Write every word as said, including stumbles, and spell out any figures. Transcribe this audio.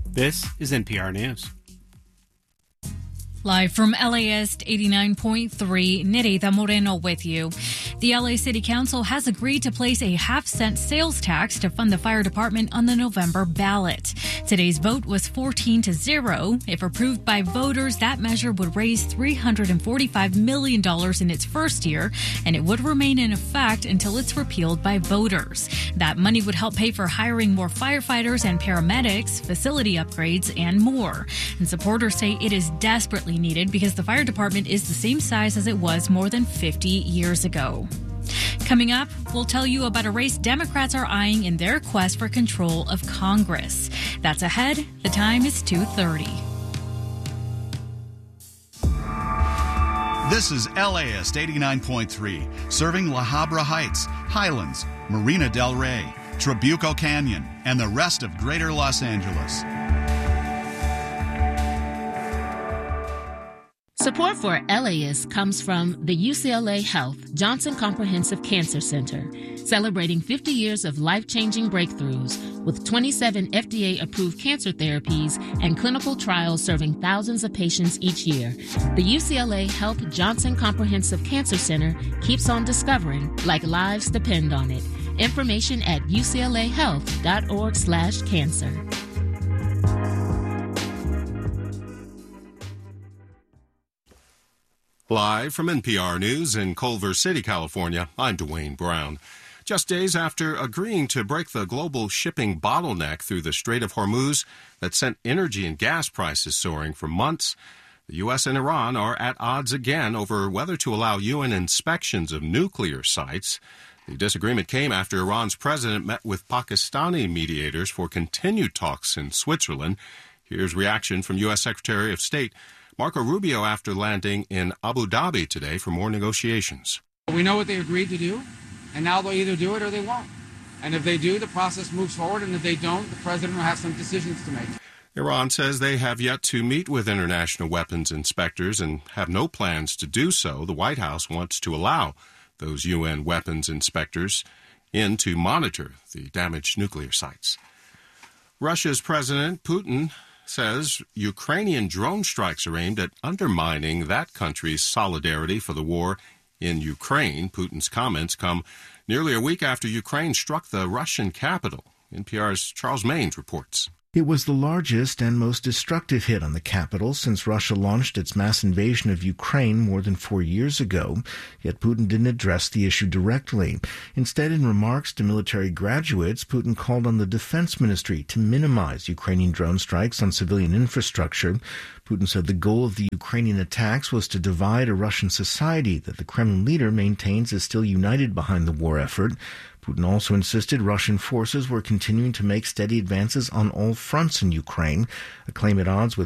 This is N P R News. Live from L A S eighty-nine point three, Nerida Moreno with you. The L A City Council has agreed to place a half-cent sales tax to fund the fire department on the November ballot. Today's vote was fourteen to zero. If approved by voters, that measure would raise three hundred forty-five million dollars in its first year, and it would remain in effect until it's repealed by voters. That money would help pay for hiring more firefighters and paramedics, facility upgrades, and more. And supporters say it is desperately needed because the fire department is the same size as it was more than fifty years ago. Coming up, we'll tell you about a race Democrats are eyeing in their quest for control of Congress. That's ahead. The time is two thirty. This is L A S eighty-nine point three, serving La Habra Heights, Highlands, Marina del Rey, Trabuco Canyon, and the rest of Greater Los Angeles. Support for L A S comes from the U C L A Health Johnson Comprehensive Cancer Center, celebrating fifty years of life-changing breakthroughs with twenty-seven F D A-approved cancer therapies and clinical trials serving thousands of patients each year. The U C L A Health Johnson Comprehensive Cancer Center keeps on discovering, like lives depend on it. Information at U C L A health dot org slash cancer. Live from N P R News in Culver City, California, I'm Dwayne Brown. Just days after agreeing to break the global shipping bottleneck through the Strait of Hormuz that sent energy and gas prices soaring for months, the U S and Iran are at odds again over whether to allow U N inspections of nuclear sites. The disagreement came after Iran's president met with Pakistani mediators for continued talks in Switzerland. Here's reaction from U S Secretary of State Marco Rubio after landing in Abu Dhabi today for more negotiations. We know what they agreed to do, and now they'll either do it or they won't. And if they do, the process moves forward, and if they don't, the president will have some decisions to make. Iran says they have yet to meet with international weapons inspectors and have no plans to do so. The White House wants to allow those U N weapons inspectors in to monitor the damaged nuclear sites. Russia's President Putin says Ukrainian drone strikes are aimed at undermining that country's solidarity for the war in Ukraine. Putin's comments come nearly a week after Ukraine struck the Russian capital. N P R's Charles Maines reports. It was the largest and most destructive hit on the capital since Russia launched its mass invasion of Ukraine more than four years ago, yet Putin didn't address the issue directly. Instead, in remarks to military graduates, Putin called on the defense ministry to minimize Ukrainian drone strikes on civilian infrastructure. Putin said the goal of the Ukrainian attacks was to divide a Russian society that the Kremlin leader maintains is still united behind the war effort. Putin also insisted Russian forces were continuing to make steady advances on all fronts in Ukraine, a claim at odds with